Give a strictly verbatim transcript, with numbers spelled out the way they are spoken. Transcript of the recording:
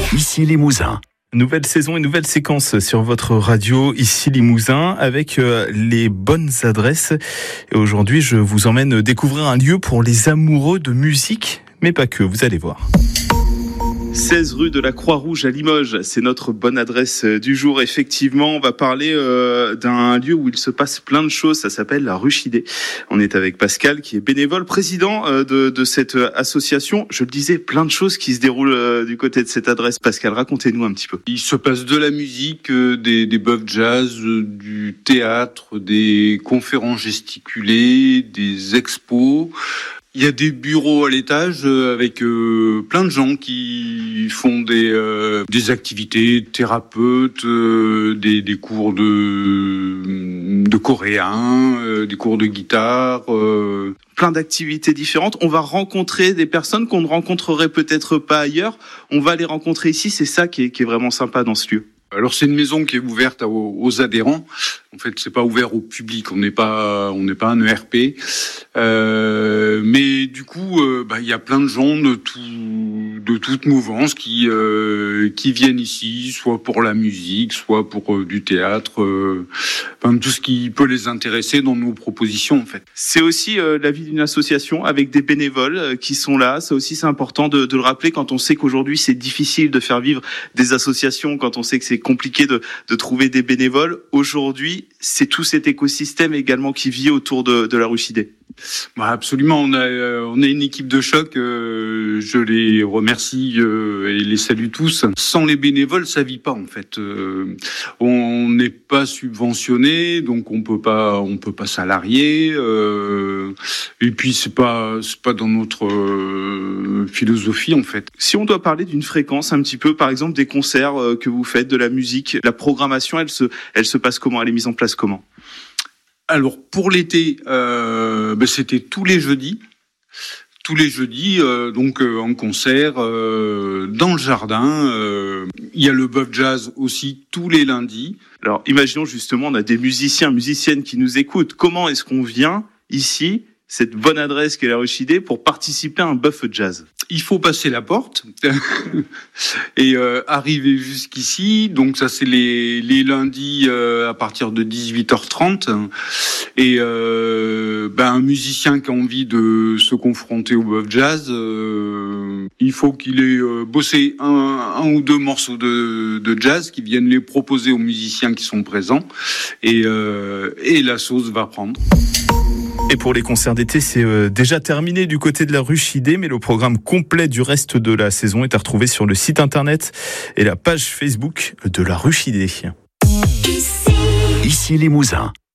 Ici Limousin. Nouvelle saison et nouvelle séquence sur votre radio, ici Limousin, avec euh, les bonnes adresses. Et aujourd'hui, je vous emmène découvrir un lieu pour les amoureux de musique, mais pas que, vous allez voir. seize rue de la Croix-Rouge à Limoges, c'est notre bonne adresse du jour. Effectivement, on va parler euh, d'un lieu où il se passe plein de choses, ça s'appelle la Ruchidé. On est avec Pascal qui est bénévole, président euh, de, de cette association. Je le disais, plein de choses qui se déroulent euh, du côté de cette adresse. Pascal, racontez-nous un petit peu. Il se passe de la musique, euh, des, des bœufs jazz, euh, du théâtre, des conférences gesticulées, des expos. Il y a des bureaux à l'étage avec euh, plein de gens qui font des euh, des activités, thérapeutes, euh, des des cours de de coréen, euh, des cours de guitare, euh. plein d'activités différentes. On va rencontrer des personnes qu'on ne rencontrerait peut-être pas ailleurs. On va les rencontrer ici. C'est ça qui est qui est vraiment sympa dans ce lieu. Alors c'est une maison qui est ouverte aux, aux adhérents. En fait, c'est pas ouvert au public. On n'est pas, on n'est pas un E R P. Euh, mais du coup, euh, bah, il y a plein de gens de tout, de toute mouvance qui euh, qui viennent ici, soit pour la musique, soit pour euh, du théâtre, euh, enfin tout ce qui peut les intéresser dans nos propositions en fait. C'est aussi euh, la vie d'une association avec des bénévoles euh, qui sont là. Ça aussi, c'est important de, de le rappeler quand on sait qu'aujourd'hui c'est difficile de faire vivre des associations, quand on sait que c'est compliqué de, de trouver des bénévoles. Aujourd'hui, c'est tout cet écosystème également qui vit autour de, de la Ruchidé. Bah absolument, on a euh, on a une équipe de choc. Euh, je les remercie euh, et les salue tous. Sans les bénévoles, ça vit pas en fait. Euh, on n'est pas subventionné, donc on peut pas on peut pas salarier. Euh, et puis c'est pas c'est pas dans notre euh, philosophie en fait. Si on doit parler d'une fréquence un petit peu, par exemple des concerts euh, que vous faites, de la musique, la programmation, elle se elle se passe comment? Elle est mise en place comment? Alors pour l'été, euh, ben c'était tous les jeudis, tous les jeudis, euh, donc euh, en concert euh, dans le jardin. Euh, il y a le bœuf jazz aussi tous les lundis. Alors imaginons justement, on a des musiciens, musiciennes qui nous écoutent. Comment est-ce qu'on vient ici, cette bonne adresse qu'est la Ruchidé, pour participer à un bœuf jazz? Il faut passer la porte et euh, arriver jusqu'ici. Donc ça, c'est les, les lundis euh, à partir de dix-huit heures trente. Et euh, ben, un musicien qui a envie de se confronter au bœuf jazz, euh, il faut qu'il ait euh, bossé un, un ou deux morceaux de, de jazz qui viennent les proposer aux musiciens qui sont présents. Et, euh, et la sauce va prendre. Et pour les concerts d'été, c'est euh, déjà terminé du côté de la Ruchidé, mais le programme complet du reste de la saison est à retrouver sur le site internet et la page Facebook de la Ruchidé. Ici Limousin.